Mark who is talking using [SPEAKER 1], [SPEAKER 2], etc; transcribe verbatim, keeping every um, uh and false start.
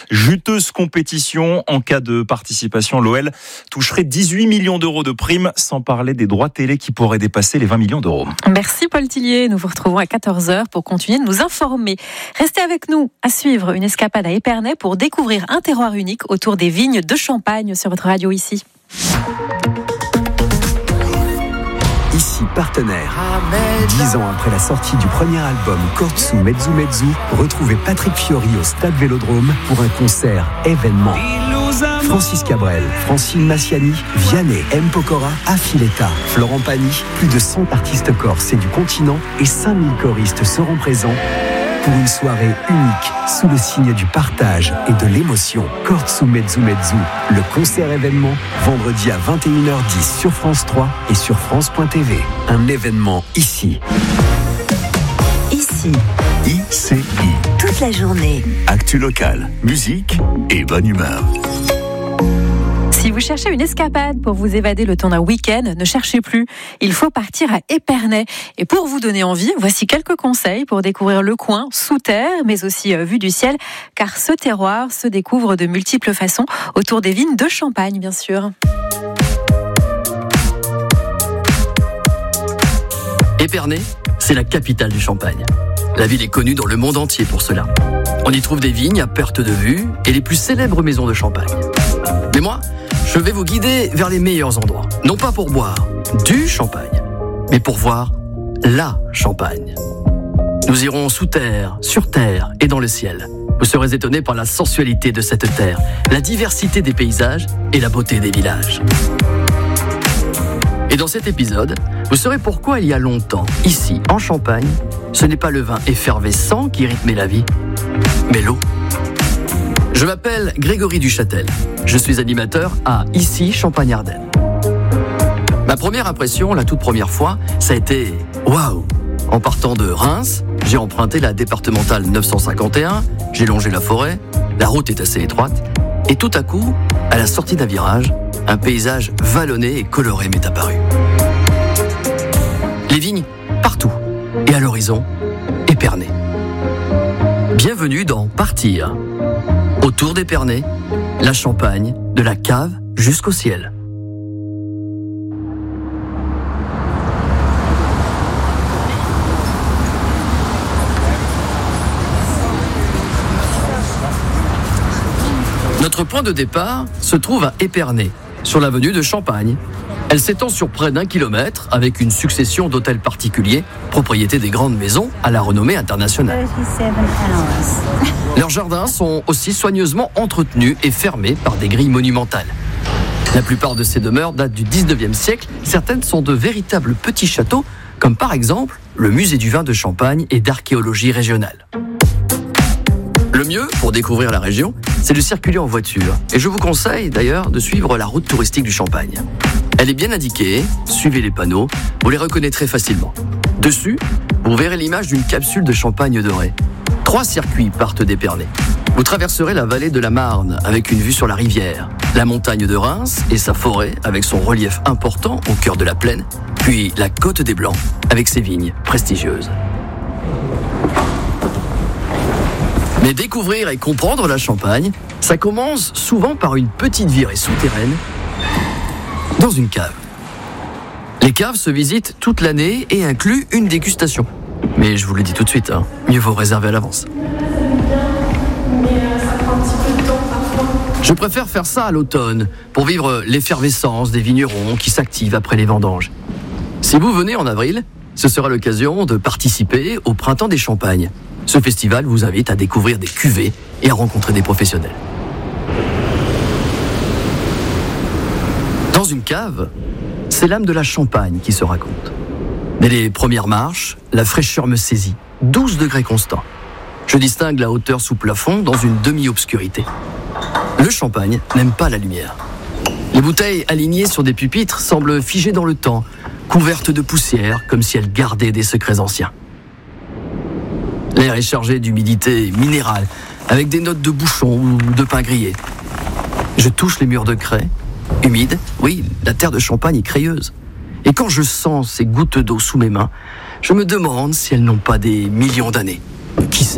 [SPEAKER 1] Juteuse compétition. En cas de participation, l'O L toucherait dix-huit millions d'euros de primes, sans parler des droits télé qui pourraient dépasser les vingt millions d'euros.
[SPEAKER 2] Merci Paul Tillier. Nous vous retrouvons à quatorze heures pour continuer de nous informer. Restez avec nous. À suivre, une escapade à Épernay pour découvrir un terroir unique autour des vignes de Champagne sur votre radio ici.
[SPEAKER 3] Ici Partenaire. Dix ans après la sortie du premier album Cortsu Mezzu Mezzu, retrouvez Patrick Fiori au Stade Vélodrome pour un concert événement. Francis Cabrel, Francine Massiani, Vianney, M. Pokora, Affiletta, Florent Pagny, plus de cent artistes corses et du continent et cinq mille choristes seront présents pour une soirée unique sous le signe du partage et de l'émotion. Cortsu Mezzu Mezzu, le concert événement, vendredi à vingt et une heures dix sur France trois et sur France point T V. Un événement ici.
[SPEAKER 4] Ici.
[SPEAKER 3] I C I.
[SPEAKER 4] Toute la journée.
[SPEAKER 3] Actu locale, musique et bonne humeur.
[SPEAKER 2] Si vous cherchez une escapade pour vous évader le temps d'un week-end, ne cherchez plus. Il faut partir à Épernay. Et pour vous donner envie, voici quelques conseils pour découvrir le coin sous terre, mais aussi euh, vue du ciel, car ce terroir se découvre de multiples façons autour des vignes de Champagne, bien sûr.
[SPEAKER 5] Épernay, c'est la capitale du Champagne. La ville est connue dans le monde entier pour cela. On y trouve des vignes à perte de vue et les plus célèbres maisons de Champagne. Mais moi, je vais vous guider vers les meilleurs endroits. Non pas pour boire du champagne, mais pour voir la Champagne. Nous irons sous terre, sur terre et dans le ciel. Vous serez étonnés par la sensualité de cette terre, la diversité des paysages et la beauté des villages. Et dans cet épisode, vous saurez pourquoi il y a longtemps, ici, en Champagne, ce n'est pas le vin effervescent qui rythmait la vie, mais l'eau. Je m'appelle Grégory Duchâtel. Je suis animateur à Ici Champagne-Ardenne. Ma première impression, la toute première fois, ça a été waouh! En partant de Reims, j'ai emprunté la départementale neuf cent cinquante et un, j'ai longé la forêt, la route est assez étroite, et tout à coup, à la sortie d'un virage, un paysage vallonné et coloré m'est apparu. Les vignes partout, et à l'horizon, Épernay. Bienvenue dans Partir. Autour d'Épernay, la Champagne, de la cave jusqu'au ciel. Notre point de départ se trouve à Épernay, sur l'avenue de Champagne. Elle s'étend sur près d'un kilomètre avec une succession d'hôtels particuliers, propriété des grandes maisons à la renommée internationale. Leurs jardins sont aussi soigneusement entretenus et fermés par des grilles monumentales. La plupart de ces demeures datent du dix-neuvième siècle. Certaines sont de véritables petits châteaux, comme par exemple le musée du vin de Champagne et d'archéologie régionale. Le mieux pour découvrir la région, c'est de circuler en voiture. Et je vous conseille d'ailleurs de suivre la route touristique du Champagne. Elle est bien indiquée, suivez les panneaux, vous les reconnaîtrez facilement. Dessus, vous verrez l'image d'une capsule de champagne doré. Trois circuits partent d'Épernay. Vous traverserez la vallée de la Marne avec une vue sur la rivière, la montagne de Reims et sa forêt avec son relief important au cœur de la plaine, puis la côte des Blancs avec ses vignes prestigieuses. Mais découvrir et comprendre la Champagne, ça commence souvent par une petite virée souterraine dans une cave. Les caves se visitent toute l'année et incluent une dégustation. Mais je vous le dis tout de suite, hein, mieux vaut réserver à l'avance. Je préfère faire ça à l'automne, pour vivre l'effervescence des vignerons qui s'activent après les vendanges. Si vous venez en avril, ce sera l'occasion de participer au Printemps des Champagnes. Ce festival vous invite à découvrir des cuvées et à rencontrer des professionnels. Dans une cave, c'est l'âme de la Champagne qui se raconte. Dès les premières marches, la fraîcheur me saisit, douze degrés constants. Je distingue la hauteur sous plafond dans une demi-obscurité. Le Champagne n'aime pas la lumière. Les bouteilles alignées sur des pupitres semblent figées dans le temps, couvertes de poussière, comme si elles gardaient des secrets anciens. L'air est chargé d'humidité minérale, avec des notes de bouchon ou de pain grillé. Je touche les murs de craie, humides. Oui, la terre de Champagne est crayeuse. Et quand je sens ces gouttes d'eau sous mes mains, je me demande si elles n'ont pas des millions d'années. Qui sait ?